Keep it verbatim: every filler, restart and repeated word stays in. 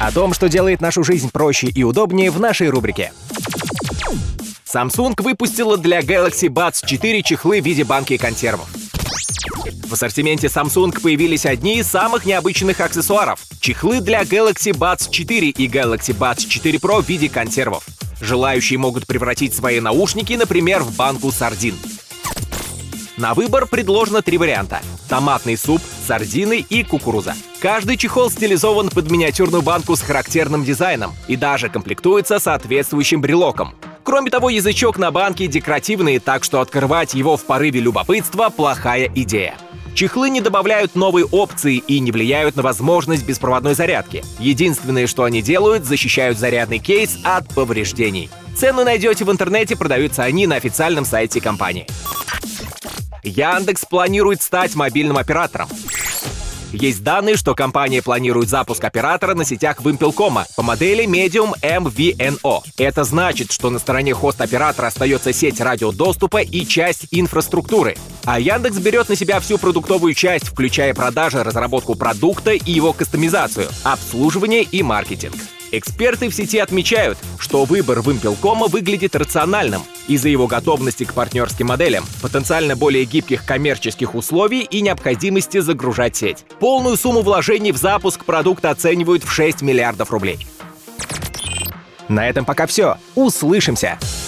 О том, что делает нашу жизнь проще и удобнее, в нашей рубрике. Samsung выпустила для Galaxy Buds четыре чехлы в виде банки консервов. В ассортименте Samsung появились одни из самых необычных аксессуаров — чехлы для Galaxy Buds четыре и Galaxy Buds четыре Pro в виде консервов. Желающие могут превратить свои наушники, например, в банку сардин. На выбор предложено три варианта — томатный суп, сардины и кукуруза. Каждый чехол стилизован под миниатюрную банку с характерным дизайном и даже комплектуется соответствующим брелоком. Кроме того, язычок на банке декоративный, так что открывать его в порыве любопытства — плохая идея. Чехлы не добавляют новые опции и не влияют на возможность беспроводной зарядки. Единственное, что они делают, защищают зарядный кейс от повреждений. Цену найдете в интернете, продаются они на официальном сайте компании. Яндекс планирует стать мобильным оператором. Есть данные, что компания планирует запуск оператора на сетях Вимпелкома по модели Medium эм ви эн о. Это значит, что на стороне хост-оператора остается сеть радиодоступа и часть инфраструктуры. А Яндекс берет на себя всю продуктовую часть, включая продажи, разработку продукта и его кастомизацию, обслуживание и маркетинг. Эксперты в сети отмечают, что выбор Вимпелкома выглядит рациональным из-за его готовности к партнерским моделям, потенциально более гибких коммерческих условий и необходимости загружать сеть. Полную сумму вложений в запуск продукта оценивают в шесть миллиардов рублей. На этом пока все. Услышимся!